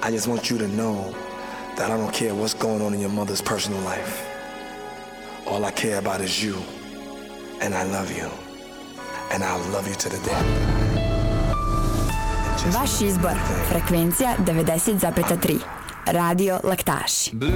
I just want you to know that I don't care what's going on in your mother's personal life. All I care about is you, and I love you, and I'll love you to the death. Vaš izbor, frekvencija 90,3, Radio Laktaši. Blue